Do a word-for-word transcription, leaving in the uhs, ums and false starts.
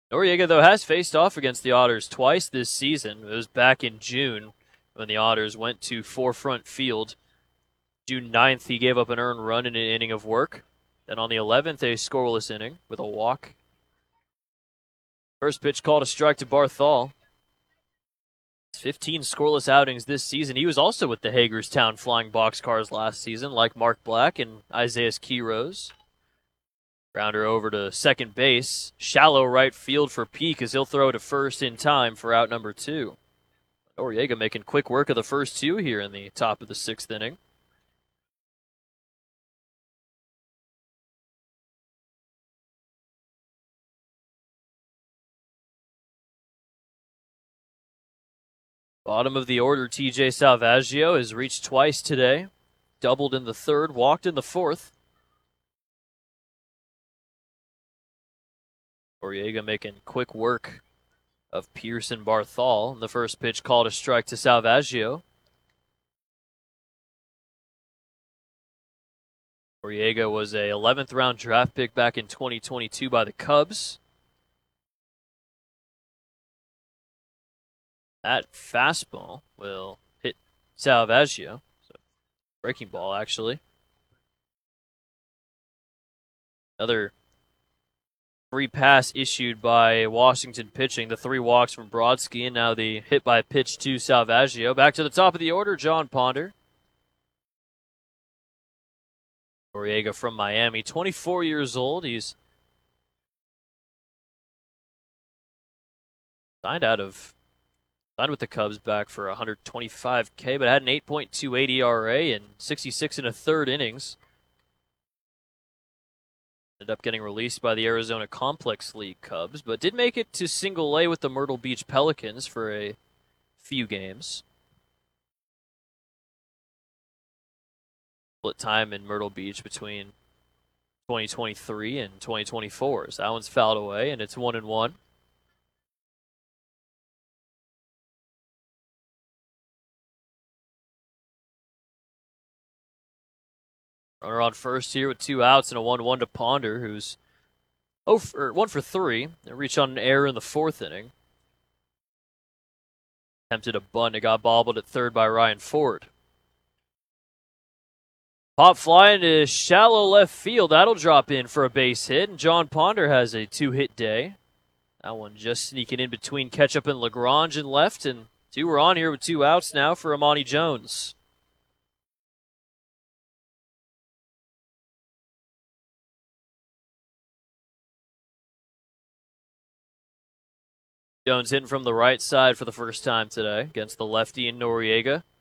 Noriega, though, has faced off against the Otters twice this season. It was back in June when the Otters went to Forefront Field. June ninth, he gave up an earned run in an inning of work. Then on the eleventh, a scoreless inning with a walk. First pitch called a strike to Barthol. fifteen scoreless outings this season. He was also with the Hagerstown Flying Boxcars last season, like Mark Black and Isaiah Quiroz. Grounder over to second base. Shallow right field for Peak as he'll throw to first in time for out number two. Noriega making quick work of the first two here in the top of the sixth inning. Bottom of the order, T J Salvaggio has reached twice today. Doubled in the third, walked in the fourth. Noriega making quick work of Pearson Barthol. The first pitch called a strike to Salvaggio. Noriega was a eleventh round draft pick back in twenty twenty-two by the Cubs. That fastball will hit Salvaggio. So, breaking ball, actually. Another free pass issued by Washington pitching. The three walks from Brodsky, and now the hit by pitch to Salvaggio. Back to the top of the order, John Ponder. Noriega from Miami, twenty-four years old. He's signed out of signed with the Cubs back for one hundred twenty-five K, but had an eight point two eight E R A and sixty-six and a third innings. Ended up getting released by the Arizona Complex League Cubs, but did make it to single A with the Myrtle Beach Pelicans for a few games. Split time in Myrtle Beach between twenty twenty-three and twenty twenty-four. So that one's fouled away, and it's one and one. Runner on first here with two outs and a one one to Ponder, who's oh for, one for three. They reach on an error in the fourth inning. Attempted a bunt. It got bobbled at third by Ryan Ford. Pop fly into shallow left field. That'll drop in for a base hit, and John Ponder has a two-hit day. That one just sneaking in between Ketchup and LaGrange in left, and two are on here with two outs now for Amani Jones. Jones hitting from the right side for the first time today against the lefty in Noriega.